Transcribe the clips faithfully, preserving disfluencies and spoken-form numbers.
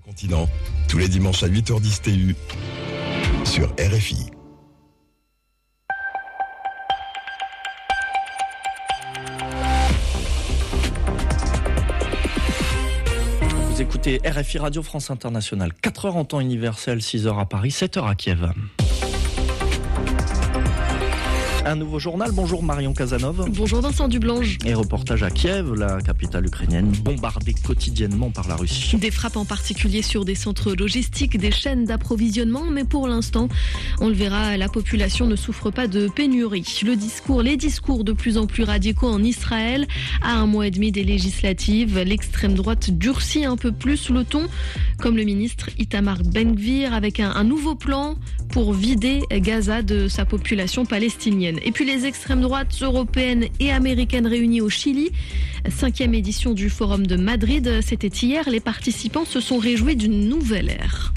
Continent, tous les dimanches à huit heures dix T U sur R F I. Vous écoutez R F I Radio France Internationale, quatre heures en temps universel, six heures à Paris, sept heures à Kiev. Un nouveau journal. Bonjour Marion Casanov. Bonjour Vincent Dublange. Et reportage à Kiev, la capitale ukrainienne, bombardée quotidiennement par la Russie. Des frappes en particulier sur des centres logistiques, des chaînes d'approvisionnement, mais pour l'instant, on le verra, la population ne souffre pas de pénurie. Le discours, les discours de plus en plus radicaux en Israël, à un mois et demi des législatives, l'extrême droite durcit un peu plus le ton, comme le ministre Itamar Ben-Gvir, avec un, un nouveau plan pour vider Gaza de sa population palestinienne. Et puis les extrêmes droites européennes et américaines réunies au Chili. Cinquième édition du Forum de Madrid, c'était hier. Les participants se sont réjouis d'une nouvelle ère.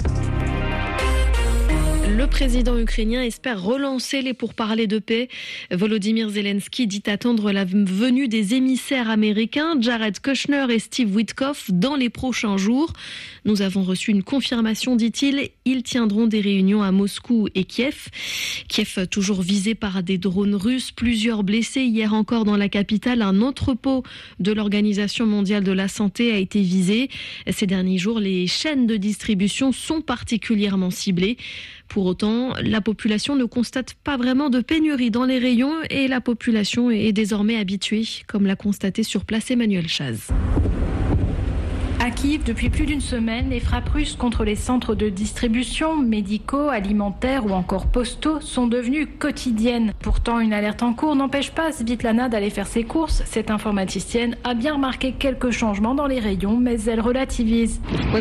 Le président ukrainien espère relancer les pourparlers de paix. Volodymyr Zelensky dit attendre la venue des émissaires américains, Jared Kushner et Steve Witkoff, dans les prochains jours. Nous avons reçu une confirmation, dit-il. Ils tiendront des réunions à Moscou et Kiev. Kiev toujours visé par des drones russes, plusieurs blessés. Hier encore dans la capitale, un entrepôt de l'Organisation mondiale de la santé a été visé. Ces derniers jours, les chaînes de distribution sont particulièrement ciblées. Pour autant, la population ne constate pas vraiment de pénurie dans les rayons et la population est désormais habituée, comme l'a constaté sur place Emmanuel Chaz. À Kiev, depuis plus d'une semaine, les frappes russes contre les centres de distribution, médicaux, alimentaires ou encore postaux sont devenues quotidiennes. Pourtant, une alerte en cours n'empêche pas Svitlana d'aller faire ses courses. Cette informaticienne a bien remarqué quelques changements dans les rayons, mais elle relativise.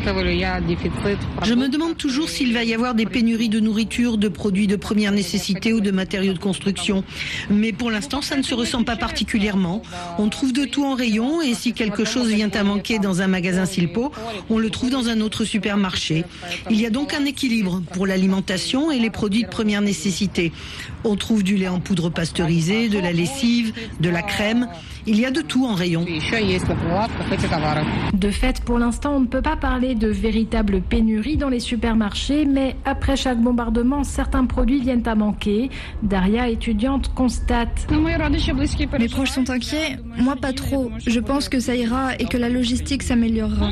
Je me demande toujours s'il va y avoir des pénuries de nourriture, de produits de première nécessité ou de matériaux de construction. Mais pour l'instant, ça ne se ressent pas particulièrement. On trouve de tout en rayon et si quelque chose vient à manquer dans un magasin Silpo, on le trouve dans un autre supermarché. Il y a donc un équilibre pour l'alimentation et les produits de première nécessité. On trouve du lait en poudre pasteurisé, de la lessive, de la crème. Il y a de tout en rayon. De fait, pour l'instant, on ne peut pas parler de véritable pénurie dans les supermarchés, mais après chaque bombardement, certains produits viennent à manquer. Daria, étudiante, constate. Mes proches sont inquiets, moi pas trop. Je pense que ça ira et que la logistique s'améliorera.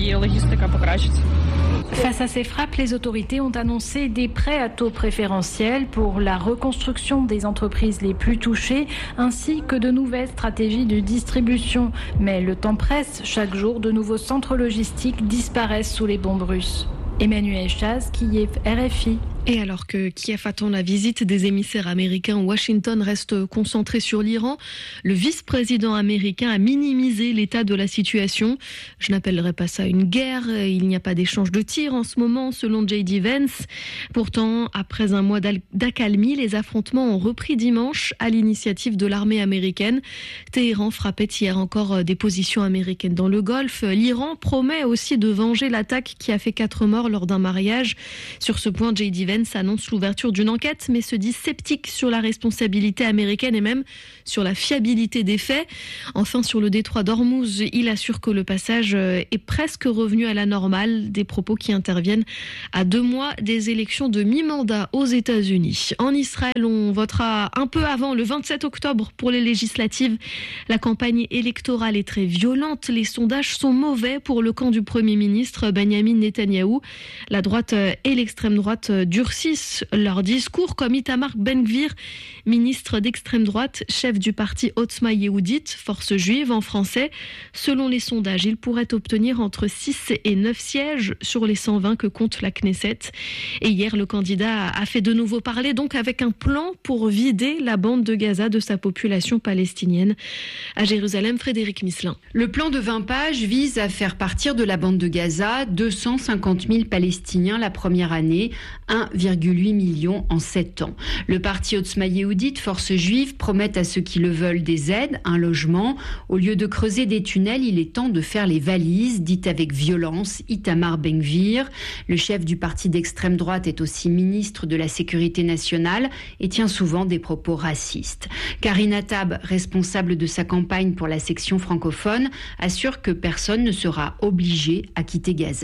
Face à ces frappes, les autorités ont annoncé des prêts à taux préférentiels pour la reconstruction des entreprises les plus touchées, ainsi que de nouvelles stratégies de distribution. Mais le temps presse, chaque jour, de nouveaux centres logistiques disparaissent sous les bombes russes. Emmanuel Chaz, Kiev, R F I. Et alors que Kiev attend la visite des émissaires américains, Washington reste concentré sur l'Iran. Le vice-président américain a minimisé l'état de la situation. Je n'appellerai pas ça une guerre. Il n'y a pas d'échange de tirs en ce moment, selon J D Vance. Pourtant, après un mois d'accalmie, les affrontements ont repris dimanche à l'initiative de l'armée américaine. Téhéran frappait hier encore des positions américaines dans le Golfe. L'Iran promet aussi de venger l'attaque qui a fait quatre morts lors d'un mariage. Sur ce point, J D Vance annonce l'ouverture d'une enquête, mais se dit sceptique sur la responsabilité américaine et même sur la fiabilité des faits. Enfin, sur le détroit d'Ormuz, il assure que le passage est presque revenu à la normale, des propos qui interviennent à deux mois des élections de mi-mandat aux États-Unis. En Israël, on votera un peu avant le vingt-sept octobre pour les législatives. La campagne électorale est très violente. Les sondages sont mauvais pour le camp du Premier ministre Benyamin Netanyahou. La droite et l'extrême droite durcissent leur discours, comme Itamar Ben-Gvir, ministre d'extrême droite, chef du parti Otzma Yehudit, force juive en français. Selon les sondages, il pourrait obtenir entre six et neuf sièges sur les cent vingt que compte la Knesset. Et hier, le candidat a fait de nouveau parler, donc avec un plan pour vider la bande de Gaza de sa population palestinienne. À Jérusalem, Frédéric Misselin. Le plan de vingt pages vise à faire partir de la bande de Gaza deux cent cinquante mille Palestiniens la première année, un virgule huit million en sept ans. Le parti Otzma Yehudit, force juive, promet à ceux qui le veulent des aides, un logement. Au lieu de creuser des tunnels, il est temps de faire les valises, dit avec violence Itamar Ben-Gvir. Le chef du parti d'extrême droite est aussi ministre de la Sécurité nationale et tient souvent des propos racistes. Karine Attab, responsable de sa campagne pour la section francophone, assure que personne ne sera obligé à quitter Gaza.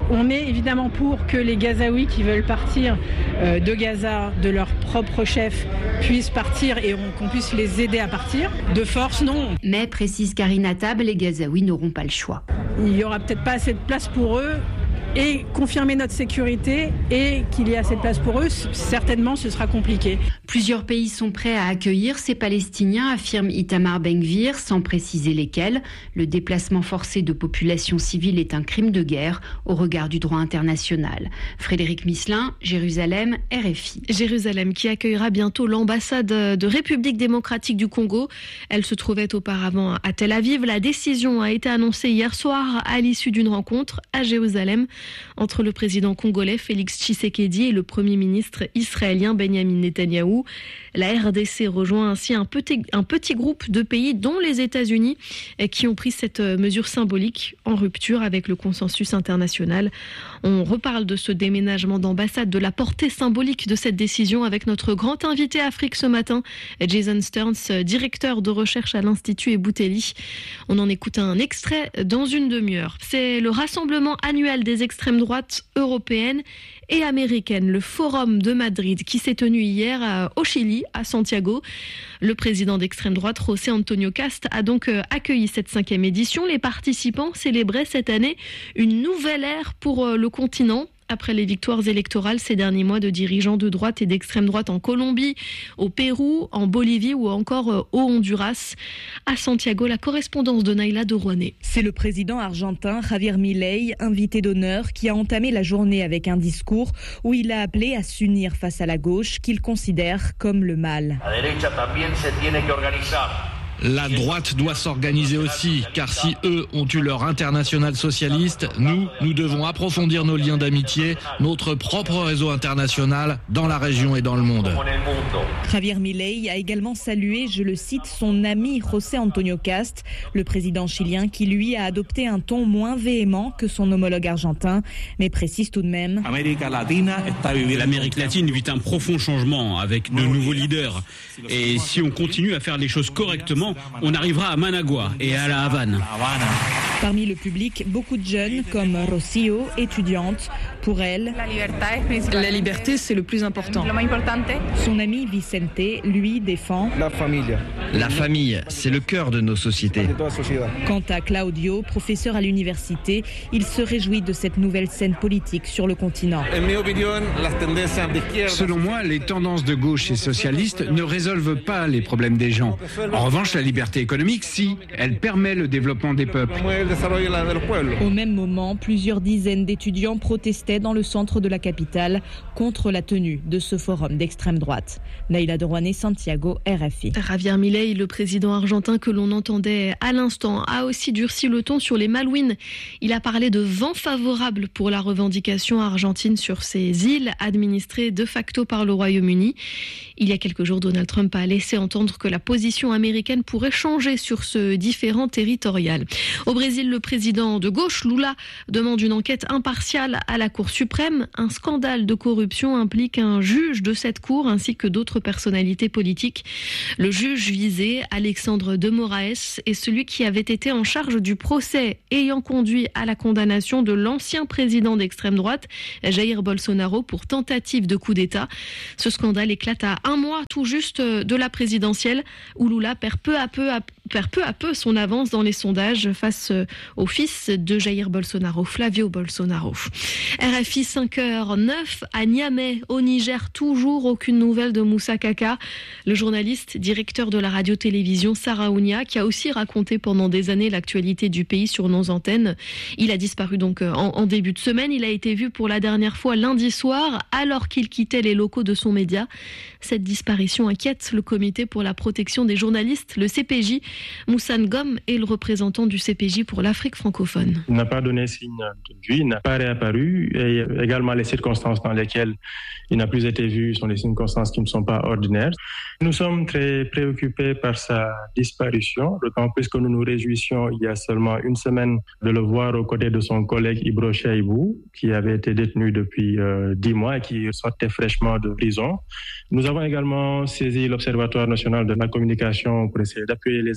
On est évidemment pour que les Gazaouis qui veulent partir euh, de Gaza, de leur propre chef, puissent partir et on, qu'on puisse les aider à partir. De force, non. Mais, précise Karina Tab, les Gazaouis n'auront pas le choix. Il n'y aura peut-être pas assez de place pour eux. Et confirmer notre sécurité et qu'il y a assez de place pour eux, certainement ce sera compliqué. Plusieurs pays sont prêts à accueillir ces Palestiniens, affirme Itamar Ben-Gvir, sans préciser lesquels. Le déplacement forcé de populations civiles est un crime de guerre au regard du droit international. Frédéric Misselin, Jérusalem, R F I. Jérusalem qui accueillera bientôt l'ambassade de République démocratique du Congo. Elle se trouvait auparavant à Tel Aviv. La décision a été annoncée hier soir à l'issue d'une rencontre à Jérusalem entre le président congolais Félix Tshisekedi et le premier ministre israélien Benyamin Netanyahou. La R D C rejoint ainsi un petit, un petit groupe de pays, dont les États-Unis, qui ont pris cette mesure symbolique en rupture avec le consensus international. On reparle de ce déménagement d'ambassade, de la portée symbolique de cette décision avec notre grand invité Afrique ce matin, Jason Stearns, directeur de recherche à l'Institut Ebouteli. On en écoute un extrait dans une demi-heure. C'est le rassemblement annuel des extrêmes droites européennes et américaine, le Forum de Madrid, qui s'est tenu hier au Chili, à Santiago. Le président d'extrême droite, José Antonio Cast, a donc accueilli cette cinquième édition. Les participants célébraient cette année une nouvelle ère pour le continent. Après les victoires électorales ces derniers mois de dirigeants de droite et d'extrême droite en Colombie, au Pérou, en Bolivie ou encore au Honduras. À Santiago, la correspondance de Naïla de Rouanet. C'est le président argentin Javier Milei, invité d'honneur, qui a entamé la journée avec un discours où il a appelé à s'unir face à la gauche qu'il considère comme le mal. La derecha también se tiene que organizar. La droite doit s'organiser aussi, car si eux ont eu leur internationale socialiste, nous, nous devons approfondir nos liens d'amitié, notre propre réseau international dans la région et dans le monde. Javier Milei a également salué, je le cite, son ami José Antonio Cast, le président chilien qui lui a adopté un ton moins véhément que son homologue argentin, mais précise tout de même. L'Amérique latine vit un profond changement avec de nouveaux leaders. Et si on continue à faire les choses correctement, on arrivera à Managua et à La Havane. Parmi le public, beaucoup de jeunes comme Rocio, étudiante. Pour elle, la liberté, c'est le plus important. Son ami Vicente, lui, défend la famille. La famille, c'est le cœur de nos sociétés. Quant à Claudio, professeur à l'université, il se réjouit de cette nouvelle scène politique sur le continent. Selon moi, les tendances de gauche et socialistes ne résolvent pas les problèmes des gens. En revanche, la liberté économique, si, elle permet le développement des peuples. Au même moment, plusieurs dizaines d'étudiants protestaient dans le centre de la capitale contre la tenue de ce forum d'extrême droite. Naïla de Rouanet, Santiago, R F I. Javier Milei, le président argentin que l'on entendait à l'instant, a aussi durci le ton sur les Malouines. Il a parlé de vent favorable pour la revendication argentine sur ces îles administrées de facto par le Royaume-Uni. Il y a quelques jours, Donald Trump a laissé entendre que la position américaine pourrait changer sur ce différend territorial. Au Brésil, le président de gauche, Lula, demande une enquête impartiale à la Cour suprême. Un scandale de corruption implique un juge de cette cour ainsi que d'autres personnalités politiques. Le juge visé, Alexandre de Moraes, est celui qui avait été en charge du procès ayant conduit à la condamnation de l'ancien président d'extrême droite, Jair Bolsonaro, pour tentative de coup d'État. Ce scandale éclate à un mois tout juste de la présidentielle où Lula perd peu à peu, à, perd peu, à peu son avance dans les sondages face au fils de Jair Bolsonaro, Flavio Bolsonaro. R F I cinq heures neuf à Niamey, au Niger, toujours aucune nouvelle de Moussa Kaka, le journaliste directeur de la radio-télévision Saraounia, qui a aussi raconté pendant des années l'actualité du pays sur nos antennes. Il a disparu donc en, en début de semaine. Il a été vu pour la dernière fois lundi soir, alors qu'il quittait les locaux de son média. Cette disparition inquiète le comité pour la protection des journalistes, le C P J. Moussa Ngom est le représentant du C P J pour l'Afrique francophone. Il n'a pas donné signe de vie, il n'a pas réapparu, et également les circonstances dans lesquelles il n'a plus été vu sont des circonstances qui ne sont pas ordinaires. Nous sommes très préoccupés par sa disparition, d'autant plus que nous nous réjouissions il y a seulement une semaine de le voir aux côtés de son collègue Ibro Cheibou, qui avait été détenu depuis euh, dix mois et qui sortait fraîchement de prison. Nous avons également saisi l'Observatoire national de la communication pour essayer d'appuyer les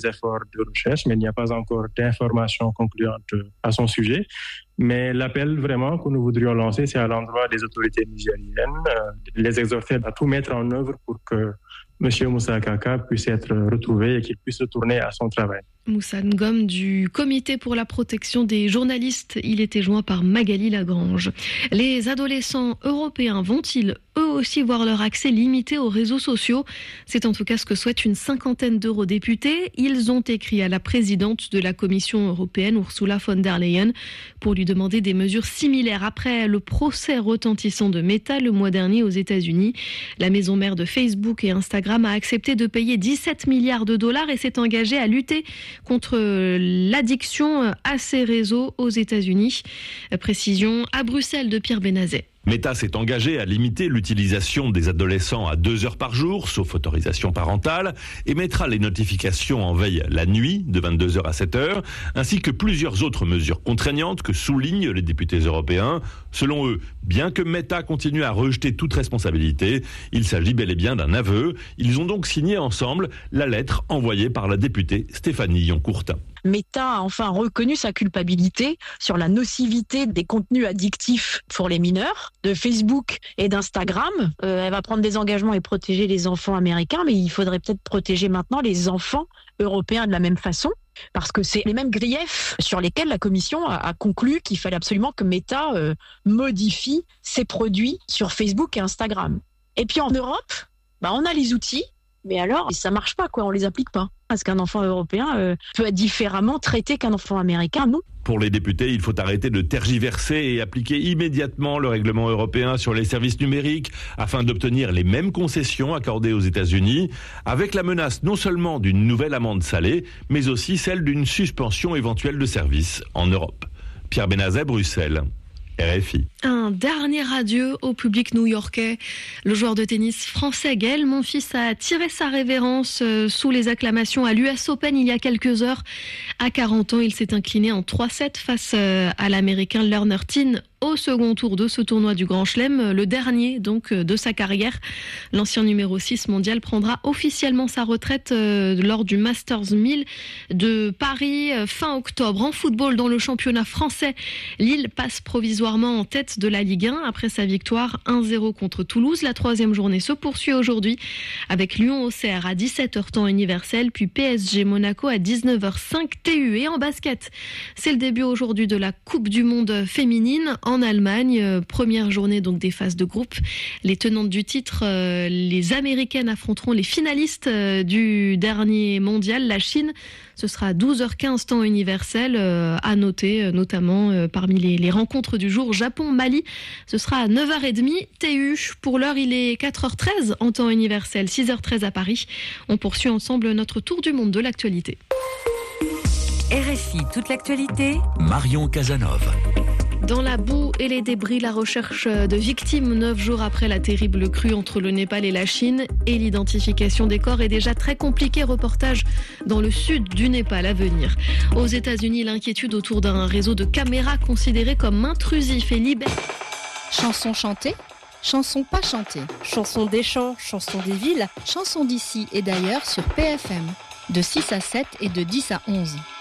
efforts de recherche, mais il n'y a pas encore d'informations concluantes à son sujet. Mais l'appel vraiment que nous voudrions lancer, c'est à l'endroit des autorités nigériennes, euh, les exhorter à tout mettre en œuvre pour que M. Moussa Kaka puisse être retrouvé et qu'il puisse retourner à son travail. Moussa Ngom du Comité pour la protection des journalistes. Il était joint par Magali Lagrange. Les adolescents européens vont-ils eux aussi voir leur accès limité aux réseaux sociaux ? C'est en tout cas ce que souhaite une cinquantaine d'eurodéputés. Ils ont écrit à la présidente de la Commission européenne, Ursula von der Leyen, pour lui demander des mesures similaires. Après le procès retentissant de Meta le mois dernier aux États-Unis, la maison mère de Facebook et Instagram a accepté de payer dix-sept milliards de dollars et s'est engagée à lutter contre l'addiction à ces réseaux aux États-Unis. Précision à Bruxelles de Pierre Benazet. Meta s'est engagé à limiter l'utilisation des adolescents à deux heures par jour, sauf autorisation parentale, et mettra les notifications en veille la nuit, de vingt-deux heures à sept heures, ainsi que plusieurs autres mesures contraignantes que soulignent les députés européens. Selon eux, bien que Meta continue à rejeter toute responsabilité, il s'agit bel et bien d'un aveu. Ils ont donc signé ensemble la lettre envoyée par la députée Stéphanie Yoncourtin. Meta a enfin reconnu sa culpabilité sur la nocivité des contenus addictifs pour les mineurs de Facebook et d'Instagram. Euh, elle va prendre des engagements et protéger les enfants américains, mais il faudrait peut-être protéger maintenant les enfants européens de la même façon, parce que c'est les mêmes griefs sur lesquels la Commission a, a conclu qu'il fallait absolument que Meta euh, modifie ses produits sur Facebook et Instagram. Et puis en Europe, bah, on a les outils, mais alors ça marche pas, quoi, on les applique pas. Parce qu'un enfant européen euh, peut être différemment traité qu'un enfant américain, non ? Pour les députés, il faut arrêter de tergiverser et appliquer immédiatement le règlement européen sur les services numériques afin d'obtenir les mêmes concessions accordées aux États-Unis, avec la menace non seulement d'une nouvelle amende salée, mais aussi celle d'une suspension éventuelle de services en Europe. Pierre Benazet, Bruxelles. R F I. Un dernier adieu au public new-yorkais. Le joueur de tennis français Gaël Monfils a tiré sa révérence sous les acclamations à l'U S Open il y a quelques heures. À quarante ans, il s'est incliné en trois sept face à l'Américain Lerner Tin au second tour de ce tournoi du Grand Chelem, le dernier donc de sa carrière. L'ancien numéro six mondial prendra officiellement sa retraite lors du Masters mille de Paris fin octobre. En football, dans le championnat français, Lille passe provisoirement en tête de la Ligue un après sa victoire un zéro contre Toulouse. La troisième journée se poursuit aujourd'hui avec Lyon-Auxerre à dix-sept heures temps universel, puis P S G Monaco à dix-neuf heures cinq T U. Et en basket, c'est le début aujourd'hui de la Coupe du Monde féminine en Allemagne. Première journée donc des phases de groupe. Les tenantes du titre, euh, les Américaines affronteront les finalistes euh, du dernier mondial, la Chine. Ce sera à douze heures quinze temps universel. Euh, à noter euh, notamment euh, parmi les, les rencontres du jour, Japon-Mali. Ce sera à neuf heures trente T U. Pour l'heure, il est quatre heures treize en temps universel, six heures treize à Paris. On poursuit ensemble notre tour du monde de l'actualité. R F I, toute l'actualité. Marion Casanov. Dans la boue et les débris, la recherche de victimes neuf jours après la terrible crue entre le Népal et la Chine. Et l'identification des corps est déjà très compliquée. Reportage dans le sud du Népal à venir. Aux États-Unis, l'inquiétude autour d'un réseau de caméras considéré comme intrusif et libère. Chansons chantées, chansons pas chantées, chansons des champs, chansons des villes, chansons d'ici et d'ailleurs sur P F M. De six à sept et de dix à onze.